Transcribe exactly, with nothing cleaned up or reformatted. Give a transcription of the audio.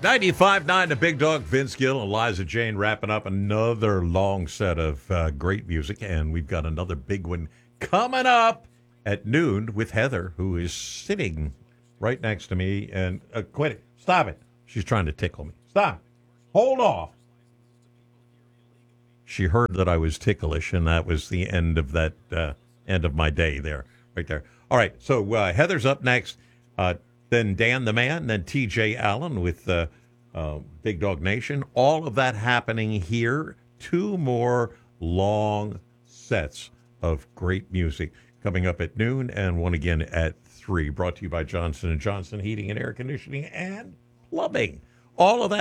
ninety-five point nine, the Big Dog, Vince Gill, and Liza Jane wrapping up another long set of uh, great music. And we've got another big one coming up at noon with Heather, who is sitting right next to me. And uh, quit it. Stop it. She's trying to tickle me. Stop. Hold off. She heard that I was ticklish, and that was the end of that uh, end of my day there, right there. All right, so uh, Heather's up next. Uh, then Dan the Man, then T J Allen with uh, uh, Big Dog Nation. All of that happening here. Two more long sets of great music coming up at noon, and one again at three. Brought to you by Johnson and Johnson Heating and Air Conditioning and Plumbing. All of that.